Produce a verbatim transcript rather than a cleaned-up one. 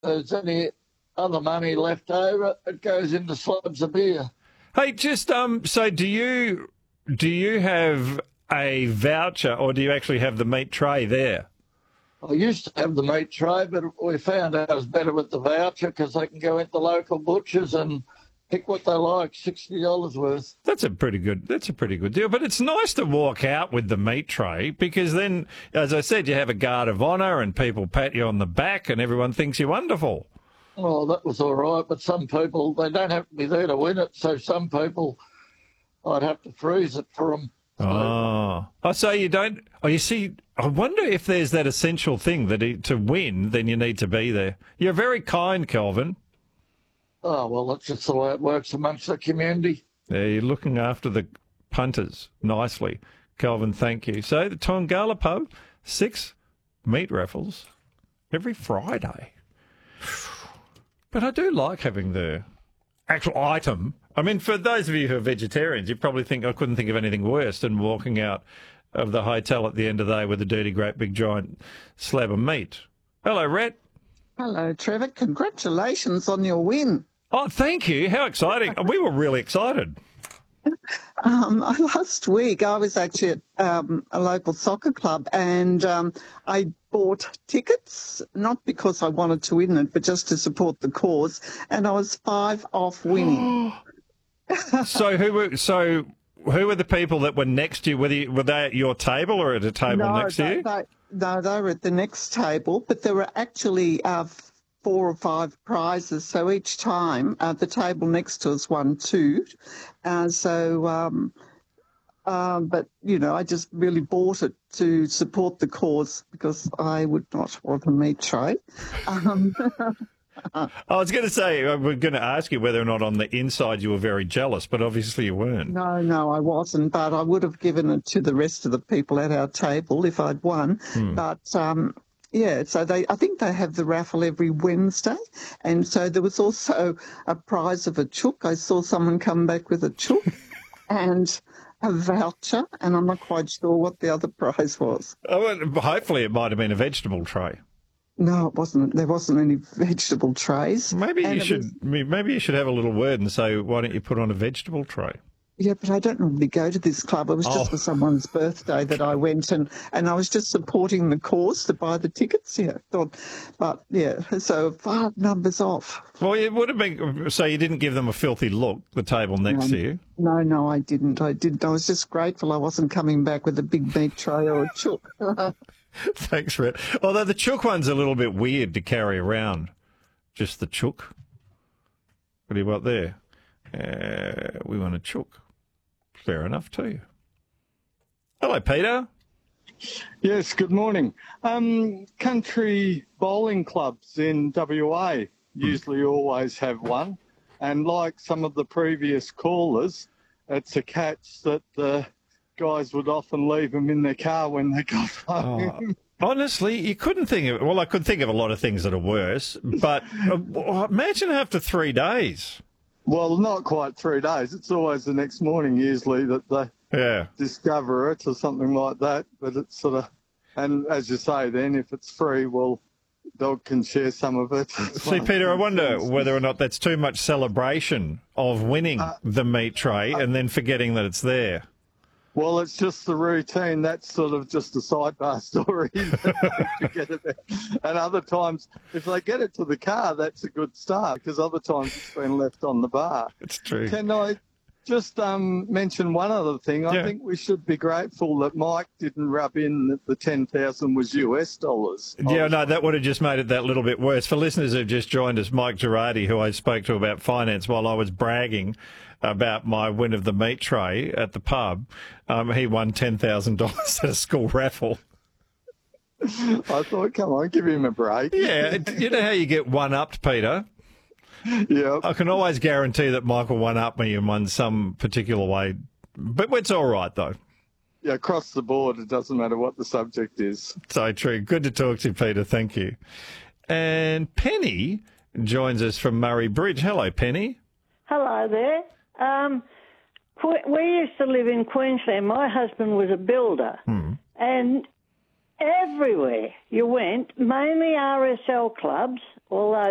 there's any other money left over, it goes into slabs of beer. Hey, just um, so do you do you have a voucher or do you actually have the meat tray there? I used to have the meat tray, but we found out it was better with the voucher because they can go into local butchers and pick what they like, sixty dollars worth. That's a pretty good. That's a pretty good deal. But it's nice to walk out with the meat tray because then, as I said, you have a guard of honour and people pat you on the back and everyone thinks you're wonderful. Well, that was all right, but some people, they don't have to be there to win it, so some people, I'd have to freeze it for them. So, Oh, oh, so you don't. Oh, you see, I wonder if there's that essential thing that it, to win, then you need to be there. You're very kind, Kelvin. oh, well, that's just the way it works amongst the community. Yeah, you're looking after the punters nicely. Kelvin, thank you. So the Tongala pub, six meat raffles every Friday. But I do like having the actual item. I mean, for those of you who are vegetarians, you probably think I couldn't think of anything worse than walking out of the hotel at the end of the day with a dirty, great, big, giant slab of meat. Hello, Rhett. Hello, Trevor. Congratulations on your win. Oh, thank you. How exciting. We were really excited. Um, last week, I was actually at um, a local soccer club and um, I bought tickets, not because I wanted to win it, but just to support the cause. And I was five off winning. So who were so who were the people that were next to you? Were they, were they at your table or at a table no, next to they, you? They, no, they were at the next table, but there were actually uh, four or five prizes. So each time uh, the table next to us won two. Uh, so, um, um, but, you know, I just really bought it to support the cause because I would not want a meat tray. Um, I was going to say, uh, we're going to ask you whether or not on the inside you were very jealous, but obviously you weren't. no, no, I wasn't, but I would have given it to the rest of the people at our table if I'd won. Hmm. But, um, yeah, so they, I think they have the raffle every Wednesday. And so there was also a prize of a chook. I saw someone come back with a chook and a voucher, and I'm not quite sure what the other prize was. Oh, well, hopefully it might have been a vegetable tray. No, it wasn't. There wasn't any vegetable trays. Maybe And you it should. was- Maybe you should have a little word and say, "Why don't you put on a vegetable tray?" Yeah, but I don't normally go to this club. It was Oh. just for someone's birthday that I went, and, and I was just supporting the cause to buy the tickets. Yeah, thought, but yeah, so five numbers off. Well, it would have been. So you didn't give them a filthy look. The table next to you. No, no, I didn't. I didn't. I was just grateful I wasn't coming back with a big meat tray or a chook. Thanks, Rhett. Although the chook one's a little bit weird to carry around. Just the chook. What do you want there? Uh, we want a chook. Fair enough too. Hello, Peter. Yes, good morning. Um, country bowling clubs in W A usually always have one. And like some of the previous callers, it's a catch that the guys would often leave them in their car when they got home. Oh, honestly, you couldn't think of. Well, I could think of a lot of things that are worse, but uh, imagine after three days. Well, not quite three days. It's always the next morning usually that they Yeah. discover it or something like that. But it's sort of, and as you say then, if it's free, well, dog can share some of it. See, Peter, I wonder whether or not that's too much celebration of winning Uh, the meat tray and then forgetting that it's there. Well, it's just the routine. That's sort of just a sidebar story. Forget about. And other times, if they get it to the car, that's a good start because other times it's been left on the bar. It's true. Can I just um, mention one other thing? I Yeah. think we should be grateful that Mike didn't rub in that the ten thousand was U S dollars. Yeah, no, that would have just made it that little bit worse. For listeners who've just joined us, Mike Girardi, who I spoke to about finance while I was bragging about my win of the meat tray at the pub, um, he won ten thousand dollars at a school raffle. I thought, come on, give him a break. Yeah, you know how you get one-upped, Peter? Yeah. I can always guarantee that Michael one-up me in one some particular way. But it's all right, though. Yeah, across the board, it doesn't matter what the subject is. So true. Good to talk to you, Peter. Thank you. And Penny joins us from Murray Bridge. Hello, Penny. Hello there. Um, que- we used to live in Queensland. My husband was a builder, and everywhere you went, mainly R S L clubs, although